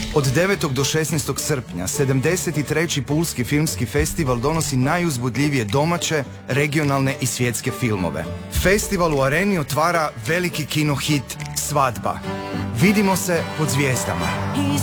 Od 9. do 16. srpnja 73. Pulski filmski festival donosi najuzbudljivije domaće, regionalne i svjetske filmove. Festival u Areni otvara veliki kino hit Svadba. Vidimo se pod zvijezdama.